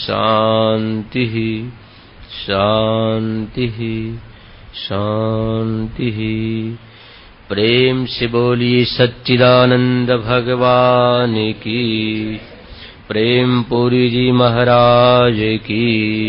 शांति शांति शांति। प्रेम से बोलिए सच्चिदानंद भगवान की, प्रेम पुरी जी महाराज की।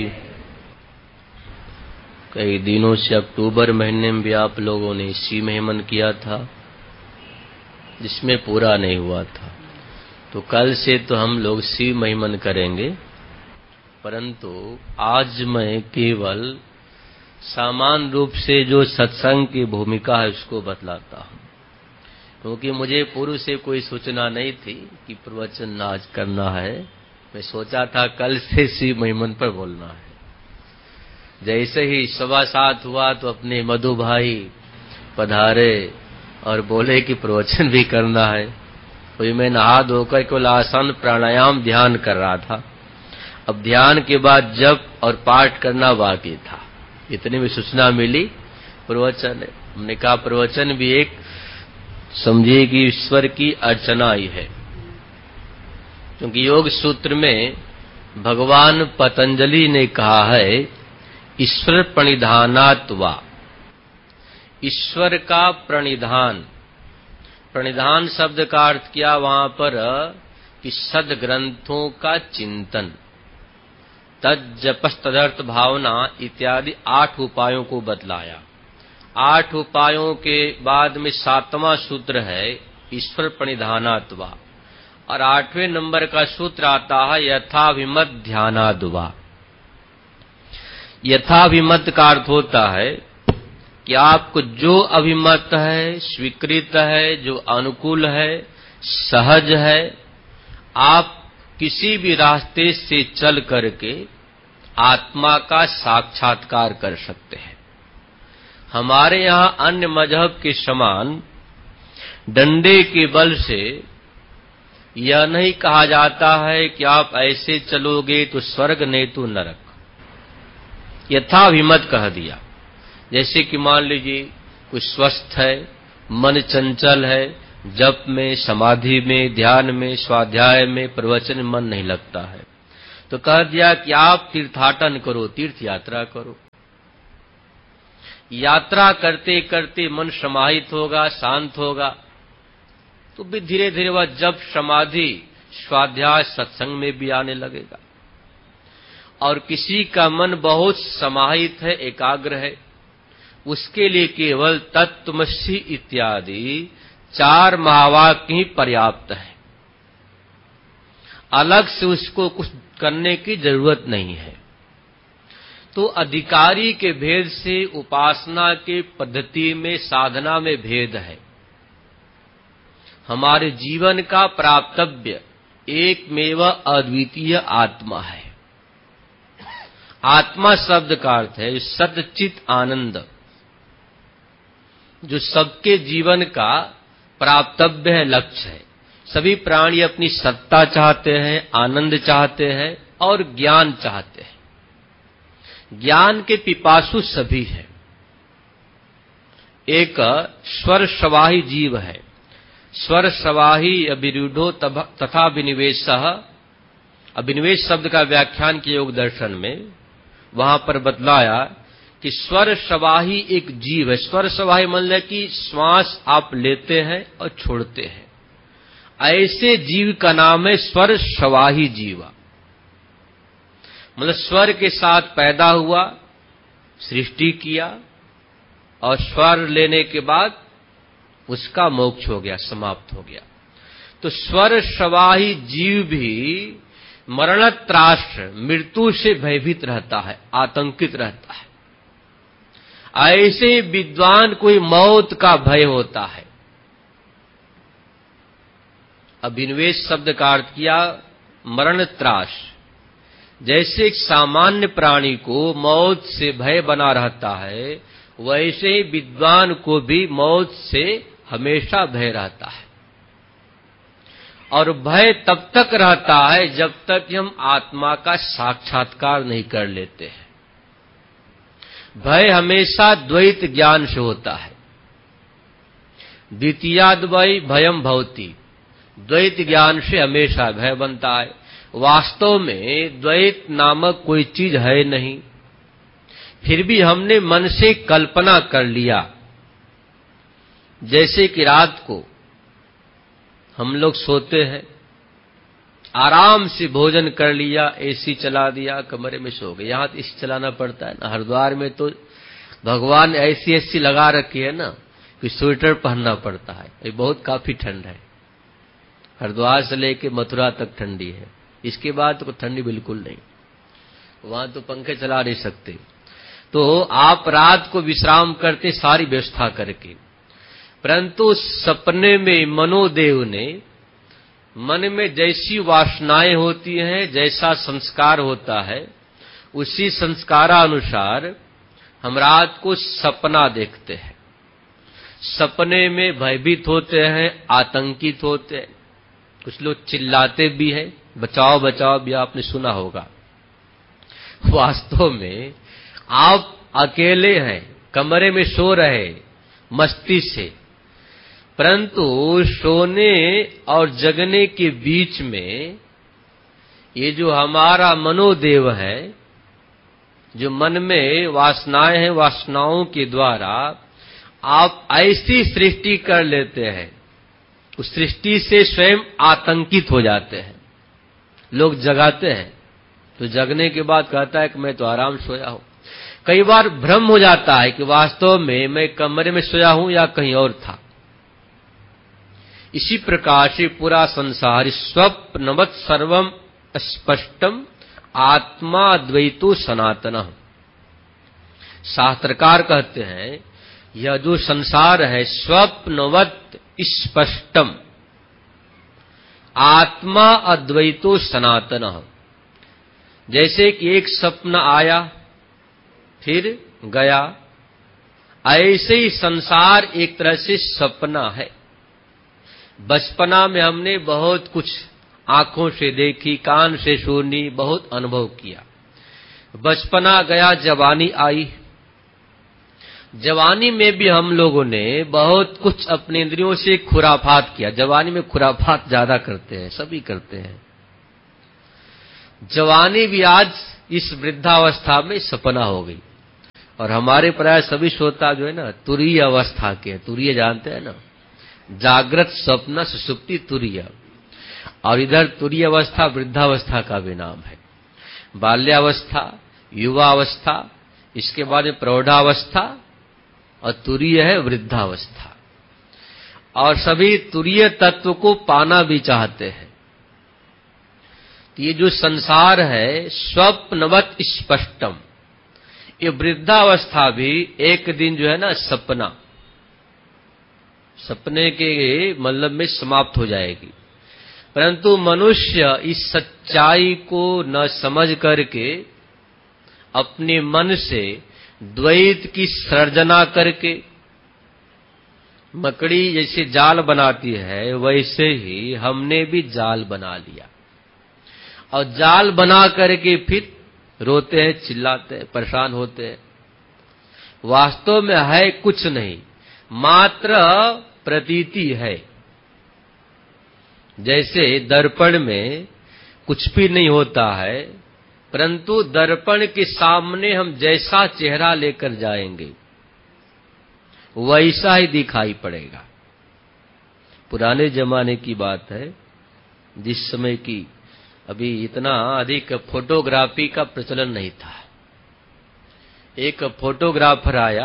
कई दिनों से अक्टूबर महीने में भी आप लोगों ने शिव महिमन किया था, जिसमें पूरा नहीं हुआ था। तो कल से तो हम लोग शिव महिमन करेंगे, परंतु आज मैं केवल सामान्य रूप से जो सत्संग की भूमिका है उसको बतलाता हूँ, क्योंकि मुझे पूर्व से कोई सूचना नहीं थी कि प्रवचन आज करना है। मैं सोचा था कल से शिव महिमन पर बोलना है। जैसे ही 7:15 हुआ तो अपने मधु भाई पधारे और बोले कि प्रवचन भी करना है। तो मैं नहा धोकर केवल आसन प्राणायाम ध्यान कर रहा था। अब ध्यान के बाद जप और पाठ करना बाकी था। इतने में सूचना मिली प्रवचन है। हमने कहा प्रवचन भी एक समझिए कि ईश्वर की अर्चना ही है, क्योंकि योग सूत्र में भगवान पतंजलि ने कहा है ईश्वर प्रणिधानात्वा। ईश्वर का प्रणिधान, प्रणिधान शब्द का अर्थ किया वहां पर कि सद्ग्रंथों का चिंतन, तज्जपस तदर्थ भावना इत्यादि 8 उपायों को बतलाया। 8 उपायों के बाद में 7वां सूत्र है ईश्वर प्रणिधानात्वा, और 8वें नंबर का सूत्र आता है यथाभिमत ध्यानाद्वा। यथाभिमत का अर्थ होता है कि आपको जो अभिमत है, स्वीकृत है, जो अनुकूल है, सहज है, आप किसी भी रास्ते से चल करके आत्मा का साक्षात्कार कर सकते हैं। हमारे यहाँ अन्य मजहब के समान डंडे के बल से यह नहीं कहा जाता है कि आप ऐसे चलोगे तो स्वर्ग नहीं तो नरक। यथाभिमत कह दिया। जैसे कि मान लीजिए कुछ स्वस्थ है, मन चंचल है, जप में, समाधि में, ध्यान में, स्वाध्याय में, प्रवचन में मन नहीं लगता है, तो कह दिया कि आप तीर्थाटन करो, तीर्थ यात्रा करो। यात्रा करते करते मन समाहित होगा, शांत होगा, तो भी धीरे धीरे वह जप, समाधि, स्वाध्याय, सत्संग में भी आने लगेगा। और किसी का मन बहुत समाहित है, एकाग्र है, उसके लिए केवल तत्त्वमसि इत्यादि 4 महावाक्य ही पर्याप्त है। अलग से उसको कुछ करने की जरूरत नहीं है। तो अधिकारी के भेद से उपासना के पद्धति में, साधना में भेद है। हमारे जीवन का प्राप्तव्य एकमेव अद्वितीय आत्मा है। आत्मा शब्द का अर्थ है सच्चित आनंद, जो सबके जीवन का प्राप्तव्य है, लक्ष्य है। सभी प्राणी अपनी सत्ता चाहते हैं, आनंद चाहते हैं और ज्ञान चाहते हैं। ज्ञान के पिपासु सभी हैं। एक स्वर सवाही जीव है। स्वर सवाही अभिरूढ़ो तथा विनिवेशः। अभिनिवेश शब्द का व्याख्यान किया योग दर्शन में, वहां पर बतलाया कि स्वर सवाही एक जीव है। स्वर सवाही मतलब कि श्वास आप लेते हैं और छोड़ते हैं, ऐसे जीव का नाम है स्वर सवाही जीवा। मतलब स्वर के साथ पैदा हुआ, सृष्टि किया, और स्वर लेने के बाद उसका मोक्ष हो गया, समाप्त हो गया। तो स्वर सवाही जीव भी मरणत्रास, मृत्यु से भयभीत रहता है, आतंकित रहता है। ऐसे विद्वान कोई मौत का भय होता है। अभिनिवेश शब्द का अर्थ किया मरण त्रास। जैसे एक सामान्य प्राणी को मौत से भय बना रहता है, वैसे ही विद्वान को भी मौत से हमेशा भय रहता है। और भय तब तक रहता है जब तक हम आत्मा का साक्षात्कार नहीं कर लेते हैं। भय हमेशा द्वैत ज्ञान से होता है। द्वितीयाद्वै भयम भवति। द्वैत ज्ञान से हमेशा भय बनता है। वास्तव में द्वैत नामक कोई चीज है नहीं, फिर भी हमने मन से कल्पना कर लिया। जैसे कि रात को हम लोग सोते हैं, आराम से भोजन कर लिया, एसी चला दिया, कमरे में सो गए। यहाँ तो एसी चलाना पड़ता है ना, हरिद्वार में तो भगवान ऐसी एसी लगा रखी है ना कि स्वेटर पहनना पड़ता है। ये बहुत काफी ठंड है, हरिद्वार से लेके मथुरा तक ठंडी है, इसके बाद तो ठंडी बिल्कुल नहीं, वहां तो पंखे चला नहीं सकते। तो आप रात को विश्राम करते सारी व्यवस्था करके, परंतु सपने में मनोदेव ने मन में जैसी वासनाएं होती हैं, जैसा संस्कार होता है, उसी संस्कारानुसार हम रात को सपना देखते हैं। सपने में भयभीत होते हैं, आतंकित होते हैं, कुछ लोग चिल्लाते भी हैं, बचाओ बचाओ भी आपने सुना होगा। वास्तव में आप अकेले हैं, कमरे में सो रहे मस्ती से, परंतु सोने और जगने के बीच में ये जो हमारा मनोदेव है, जो मन में वासनाएं हैं, वासनाओं के द्वारा आप ऐसी सृष्टि कर लेते हैं, उस सृष्टि से स्वयं आतंकित हो जाते हैं। लोग जगाते हैं तो जगने के बाद कहता है कि मैं तो आराम सोया हूं। कई बार भ्रम हो जाता है कि वास्तव में मैं कमरे में सोया हूं या कहीं और था। इसी प्रकार से पूरा संसार स्वप्नवत् सर्वम स्पष्टम आत्मा द्वैतो सनातनः। शास्त्रकार कहते हैं यह जो संसार है स्वप्नवत् स्पष्टम आत्मा अद्वैतो सनातनः। जैसे कि एक सपना आया फिर गया, ऐसे ही संसार एक तरह से सपना है। बचपना में हमने बहुत कुछ आंखों से देखी, कान से सुनी, बहुत अनुभव किया। बचपना गया, जवानी आई। जवानी में भी हम लोगों ने बहुत कुछ अपने इंद्रियों से खुराफात किया। जवानी में खुराफात ज्यादा करते हैं, सभी करते हैं। जवानी भी आज इस वृद्धावस्था में सपना हो गई। और हमारे प्राय सभी श्रोता जो है ना तुरीय अवस्था के, तुरीय जानते हैं ना, जागृत स्वप्न सुषुप्ति तुरीय। और इधर तुरीय अवस्था वृद्धावस्था का भी नाम है। बाल्यावस्था, युवावस्था, इसके बाद में प्रौढ़ावस्था, और तुरीय है वृद्धावस्था। और सभी तुरीय तत्व को पाना भी चाहते हैं। ये जो संसार है स्वप्नवत् स्पष्टम, ये वृद्धावस्था भी एक दिन जो है ना सपना, सपने के मतलब में समाप्त हो जाएगी। परंतु मनुष्य इस सच्चाई को न समझ करके अपने मन से द्वैत की सृजना करके मकड़ी जैसे जाल बनाती है, वैसे ही हमने भी जाल बना लिया। और जाल बना करके फिर रोते हैं, चिल्लाते हैं, परेशान होते हैं। वास्तव में है कुछ नहीं, मात्र प्रतीति है। जैसे दर्पण में कुछ भी नहीं होता है, परंतु दर्पण के सामने हम जैसा चेहरा लेकर जाएंगे वैसा ही दिखाई पड़ेगा। पुराने जमाने की बात है, जिस समय की अभी इतना अधिक फोटोग्राफी का प्रचलन नहीं था। एक फोटोग्राफर आया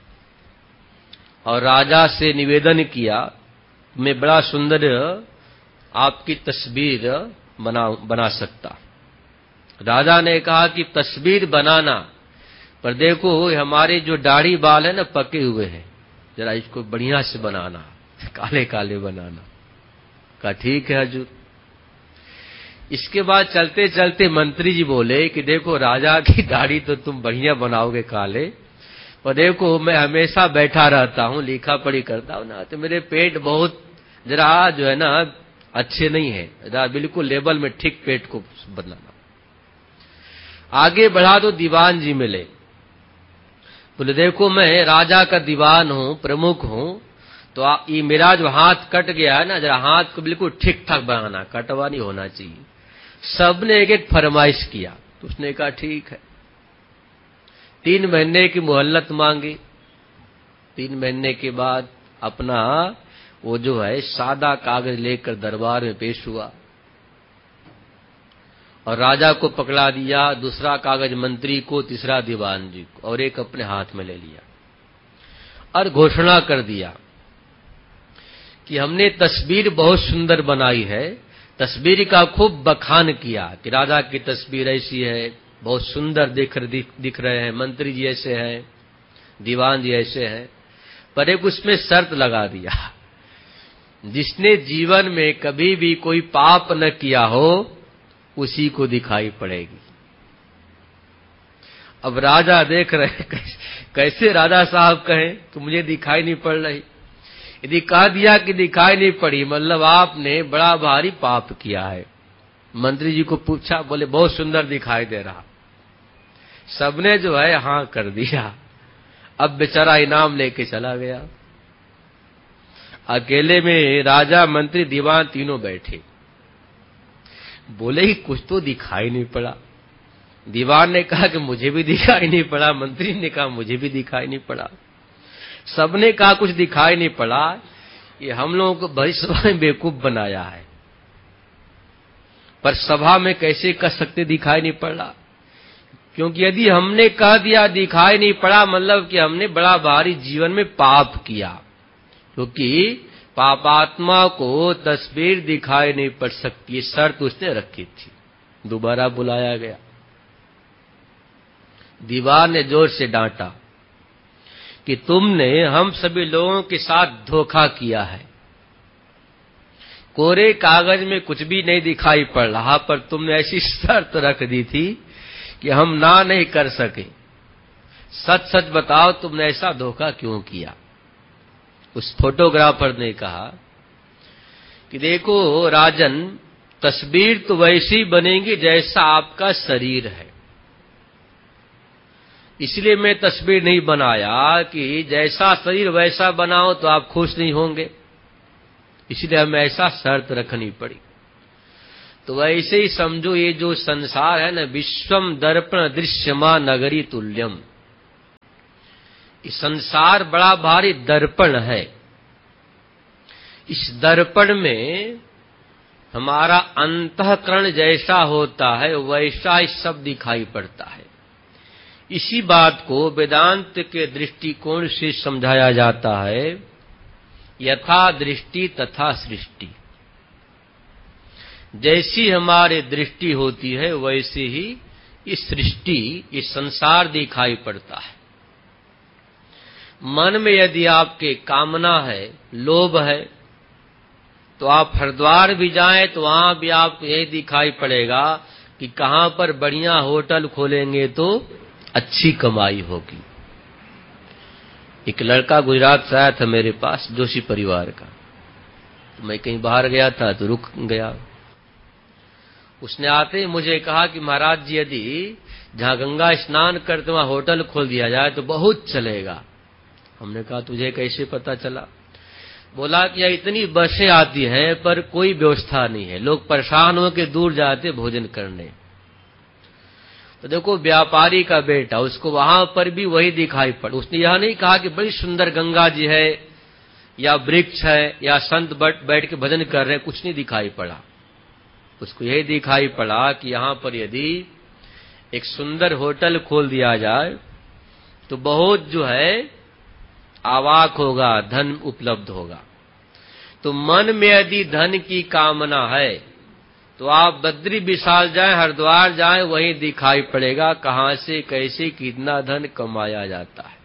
और राजा से निवेदन किया, मैं बड़ा सुंदर आपकी तस्वीर बना सकता। राजा ने कहा कि तस्वीर बनाना, पर देखो हमारे जो दाढ़ी बाल है ना पके हुए हैं, जरा इसको बढ़िया से बनाना, काले काले बनाना। कहा ठीक है हजूर। इसके बाद चलते चलते मंत्री जी बोले कि देखो राजा की दाढ़ी तो तुम बढ़िया बनाओगे काले, और देखो मैं हमेशा बैठा रहता हूँ, लिखा पढ़ी करता हूँ ना, तो मेरे पेट बहुत जरा जो है ना अच्छे नहीं है, जरा बिल्कुल लेवल में ठीक पेट को बनाना। आगे बढ़ा तो दीवान जी मिले, बोले देखो मैं राजा का दीवान हूँ, प्रमुख हूँ, तो ये मेरा जो हाथ कट गया है ना, जरा हाथ को बिल्कुल ठीक ठाक बनाना, कटवा नहीं होना चाहिए। सबने एक एक फरमाइश किया। तो उसने कहा ठीक है। 3 महीने की मोहल्लत मांगी। 3 महीने के बाद अपना वो जो है सादा कागज लेकर दरबार में पेश हुआ और राजा को पकड़ा दिया, दूसरा कागज मंत्री को, तीसरा दीवान जी को, और एक अपने हाथ में ले लिया और घोषणा कर दिया कि हमने तस्वीर बहुत सुंदर बनाई है। तस्वीर का खूब बखान किया कि राजा की तस्वीर ऐसी है, बहुत सुंदर दिख रहे हैं, मंत्री जी ऐसे हैं, दीवान जी ऐसे हैं। पर एक उसमें शर्त लगा दिया, जिसने जीवन में कभी भी कोई पाप न किया हो उसी को दिखाई पड़ेगी। अब राजा देख रहे कैसे राजा साहब कहें कि मुझे दिखाई नहीं पड़ रही। यदि कह दिया कि दिखाई नहीं पड़ी मतलब आपने बड़ा भारी पाप किया है। मंत्री जी को पूछा, बोले बहुत सुंदर दिखाई दे रहा। सबने जो है हाँ कर दिया। अब बेचारा इनाम लेके चला गया। अकेले में राजा, मंत्री, दीवान तीनों बैठे। बोले ही कुछ तो दिखाई नहीं पड़ा। दीवान ने कहा कि मुझे भी दिखाई नहीं पड़ा। मंत्री ने कहा मुझे भी दिखाई नहीं पड़ा। सबने कहा कुछ दिखाई नहीं पड़ा। ये हम लोगों को बड़ी सभा में बेवकूफ बनाया है। पर सभा में कैसे कह सकते दिखाई नहीं पड़ा? क्योंकि यदि हमने कह दिया दिखाई नहीं पड़ा मतलब कि हमने बड़ा भारी जीवन में पाप किया। क्योंकि पापात्मा को तस्वीर दिखाई नहीं पड़ सकती, ये शर्त उसने रखी थी। दोबारा बुलाया गया। दीवान ने जोर से डांटा कि तुमने हम सभी लोगों के साथ धोखा किया है। कोरे कागज में कुछ भी नहीं दिखाई पड़ रहा, पर तुमने ऐसी शर्त रख दी थी कि हम ना नहीं कर सके। सच सच बताओ तुमने ऐसा धोखा क्यों किया? उस फोटोग्राफर ने कहा कि देखो राजन, तस्वीर तो वैसी बनेगी जैसा आपका शरीर है। इसलिए मैं तस्वीर नहीं बनाया कि जैसा शरीर वैसा बनाओ तो आप खुश नहीं होंगे, इसलिए हमें ऐसा शर्त रखनी पड़ी। तो वैसे ही समझो ये जो संसार है ना, विश्वम दर्पण दृश्यमा नगरी तुल्यम। इस संसार बड़ा भारी दर्पण है। इस दर्पण में हमारा अंतःकरण जैसा होता है वैसा ही सब दिखाई पड़ता है। इसी बात को वेदांत के दृष्टिकोण से समझाया जाता है, यथा दृष्टि तथा सृष्टि। जैसी हमारी दृष्टि होती है वैसे ही इस सृष्टि, इस संसार दिखाई पड़ता है। मन में यदि आपके कामना है, लोभ है, तो आप हरिद्वार भी जाएं तो वहां भी आपको यही दिखाई पड़ेगा कि कहां पर बढ़िया होटल खोलेंगे तो अच्छी कमाई होगी। एक लड़का गुजरात से आया था मेरे पास, जोशी परिवार का। तो मैं कहीं बाहर गया था तो रुक गया। उसने आते ही मुझे कहा कि महाराज जी यदि जहां गंगा स्नान करते वहां होटल खोल दिया जाए तो बहुत चलेगा। हमने कहा तुझे कैसे पता चला? बोला कि इतनी बसें आती हैं पर कोई व्यवस्था नहीं है, लोग परेशान होकर दूर जाते भोजन करने। तो देखो व्यापारी का बेटा, उसको वहां पर भी वही दिखाई पड़ा। उसने यह नहीं कहा कि बड़ी सुंदर गंगा जी है या वृक्ष है या संत बैठ के भजन कर रहे हैं, कुछ नहीं दिखाई पड़ा। उसको यही दिखाई पड़ा कि यहां पर यदि एक सुंदर होटल खोल दिया जाए तो बहुत जो है आवाक होगा, धन उपलब्ध होगा। तो मन में यदि धन की कामना है तो आप बद्री विशाल जाएं, हरिद्वार जाएं, वहीं दिखाई पड़ेगा कहां से कैसे कितना धन कमाया जाता है।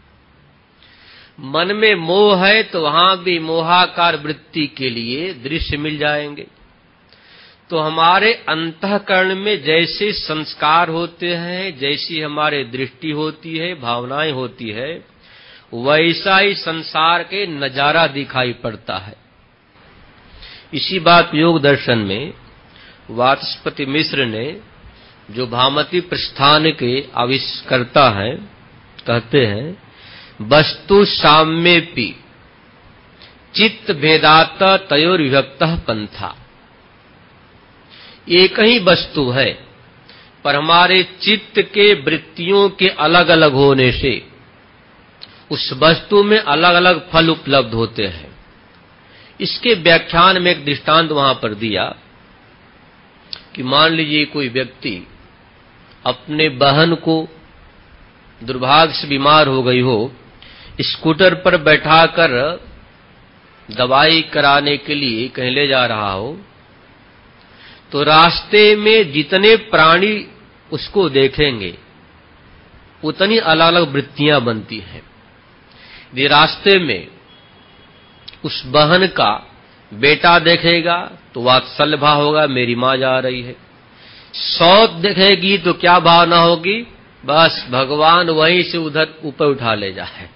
मन में मोह है तो वहां भी मोहाकार वृत्ति के लिए दृश्य मिल जाएंगे। तो हमारे अंतःकरण में जैसे संस्कार होते हैं, जैसी हमारे दृष्टि होती है, भावनाएं होती है, वैसा ही संसार के नजारा दिखाई पड़ता है। इसी बात योग दर्शन में वाचस्पति मिश्र ने, जो भामती प्रस्थान के आविष्कर्ता हैं, कहते हैं वस्तु साम्येपि चित्त भेदात तयोर विभक्तः पंथा। एक ही वस्तु है, पर हमारे चित्त के वृत्तियों के अलग अलग होने से उस वस्तु में अलग अलग फल उपलब्ध होते हैं। इसके व्याख्यान में एक दृष्टांत वहां पर दिया कि मान लीजिए कोई व्यक्ति अपने बहन को दुर्भाग्य से बीमार हो गई हो, स्कूटर पर बैठाकर दवाई कराने के लिए कहीं ले जा रहा हो, तो रास्ते में जितने प्राणी उसको देखेंगे उतनी अलग अलग वृत्तियां बनती हैं। यदि रास्ते में उस बहन का बेटा देखेगा तो वात्सल्य भाव होगा, मेरी मां जा रही है। सौत देखेगी तो क्या भावना होगी, बस भगवान वहीं से उधर ऊपर उठा ले जाए।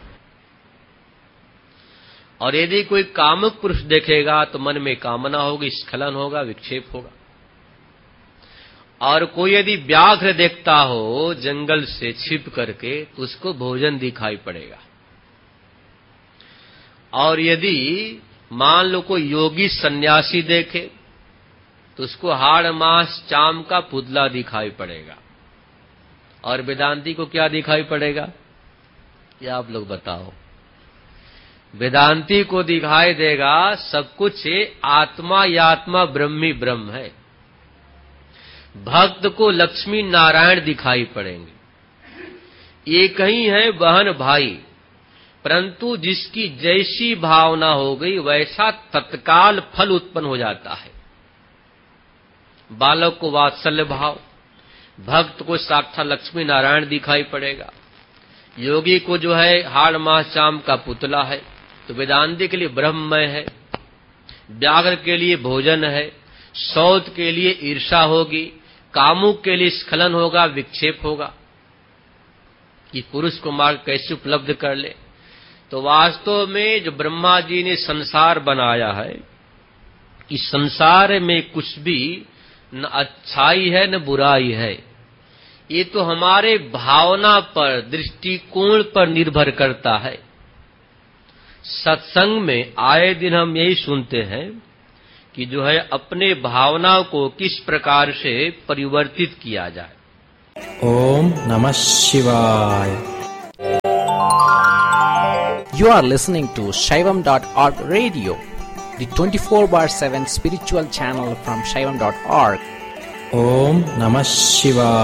और यदि कोई कामुक पुरुष देखेगा तो मन में कामना होगी, स्खलन होगा, विक्षेप होगा। और कोई यदि व्याघ्र देखता हो जंगल से छिप करके तो उसको भोजन दिखाई पड़ेगा। और यदि मान लो कोई योगी सन्यासी देखे तो उसको हाड़ मांस चाम का पुतला दिखाई पड़ेगा। और वेदांती को क्या दिखाई पड़ेगा, ये आप लोग बताओ। वेदांती को दिखाई देगा सब कुछ आत्मा या आत्मा ब्रह्म ही ब्रह्म है। भक्त को लक्ष्मी नारायण दिखाई पड़ेंगे। एक ही है बहन भाई, परंतु जिसकी जैसी भावना हो गई वैसा तत्काल फल उत्पन्न हो जाता है। बालक को वात्सल्य भाव, भक्त को साक्षात लक्ष्मी नारायण दिखाई पड़ेगा। योगी को जो है हाड़ मांस चाम का पुतला है, तो वेदांती के लिए ब्रह्ममय है। व्याघ्र के लिए भोजन है, सौत के लिए ईर्षा होगी, कामुक के लिए स्खलन होगा, विक्षेप होगा कि पुरुष को मार्ग कैसे उपलब्ध कर ले। तो वास्तव में जो ब्रह्मा जी ने संसार बनाया है, इस संसार में कुछ भी न अच्छाई है न बुराई है। ये तो हमारे भावना पर, दृष्टिकोण पर निर्भर करता है। सत्संग में आए दिन हम यही सुनते हैं कि जो है अपने भावना को किस प्रकार से परिवर्तित किया जाए। ओम नमः शिवाय। You are listening to Shaivam.org radio, the 24/7 spiritual channel from Shaivam.org. Om Namah Shivaya.